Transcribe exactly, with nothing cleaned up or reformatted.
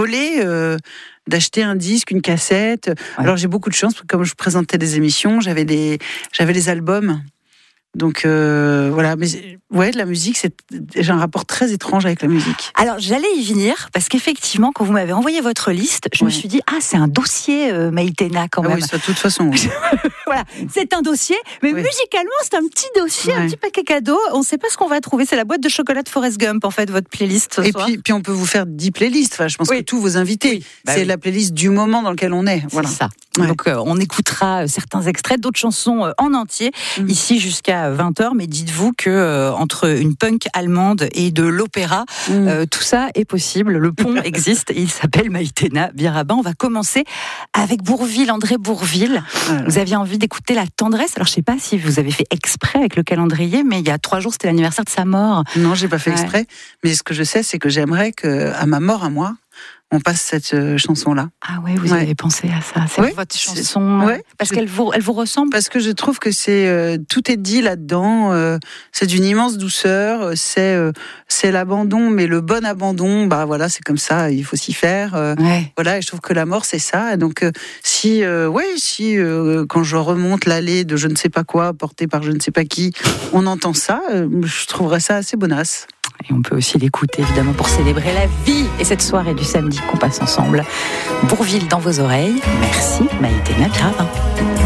volé euh, d'acheter un disque, une cassette. Ouais. Alors j'ai beaucoup de chance, comme je présentais des émissions, j'avais des, j'avais les albums. Donc euh, voilà, mais ouais, de la musique, c'est, j'ai un rapport très étrange avec la musique. Alors j'allais y venir parce qu'effectivement, quand vous m'avez envoyé votre liste, je ouais. me suis dit ah c'est un dossier euh, Maïtena quand ah même. Oui, ça, de toute façon. Oui. Voilà, c'est un dossier, mais oui. musicalement c'est un petit dossier, ouais. un petit paquet cadeau. On ne sait pas ce qu'on va trouver. C'est la boîte de chocolat de Forrest Gump en fait, votre playlist. Ce Et soir. puis, puis on peut vous faire dix playlists. Enfin, je pense oui. que tous vos invités, oui. bah, c'est oui. la playlist du moment dans lequel on est. Voilà. C'est ça. Ouais. Donc euh, on écoutera certains extraits, d'autres chansons euh, en entier mmh. ici jusqu'à vingt heures. Mais dites-vous que euh, entre une punk allemande et de l'opéra, mmh. euh, tout ça est possible. Le pont existe et il s'appelle Maïtena Biraben. On va commencer avec Bourvil, André Bourvil. Voilà. Vous aviez envie d'écouter la tendresse. Alors je ne sais pas si vous avez fait exprès avec le calendrier, mais il y a trois jours c'était l'anniversaire de sa mort. Non, j'ai pas fait ouais. exprès. Mais ce que je sais, c'est que j'aimerais que à ma mort à moi, on passe cette euh, chanson-là. Ah ouais, vous ouais. avez pensé à ça. C'est ouais, votre chanson. C'est... Ouais, parce qu'elle vous, elle vous ressemble. Parce que je trouve que c'est euh, tout est dit là-dedans. Euh, c'est d'une immense douceur. C'est euh, c'est l'abandon, mais le bon abandon. Bah voilà, c'est comme ça. Il faut s'y faire. Euh, ouais. Voilà, et je trouve que la mort c'est ça. Et donc euh, si euh, ouais, si euh, quand je remonte l'allée de je ne sais pas quoi, portée par je ne sais pas qui, on entend ça. Euh, je trouverais ça assez bonasse. Et on peut aussi l'écouter évidemment pour célébrer la vie et cette soirée du samedi qu'on passe ensemble. Bourvil dans vos oreilles. Merci Maïtena Biraben.